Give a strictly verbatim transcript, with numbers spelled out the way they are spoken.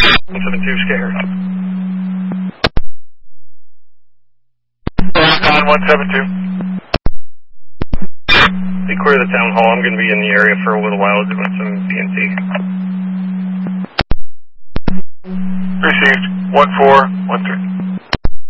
one seven two, scared. On one seven two. Be clear of the town hall. I'm going to be in the area for a little while doing some D N T. Received. one four one three.